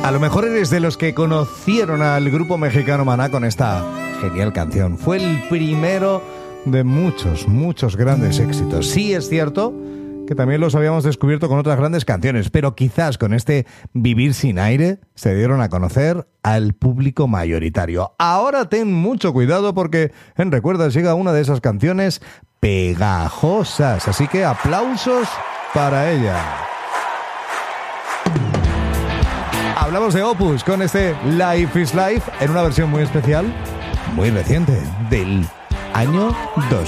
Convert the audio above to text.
A lo mejor eres de los que conocieron al grupo mexicano Maná con esta genial canción. Fue el primero de muchos grandes éxitos. Sí, es cierto que también los habíamos descubierto con otras grandes canciones, pero quizás con este Vivir sin aire se dieron a conocer al público mayoritario. Ahora ten mucho cuidado porque en Recuerdas llega una de esas canciones pegajosas, así que aplausos para ella. Hablamos de Opus con este Life is Life en una versión muy especial, muy reciente, del año 2000.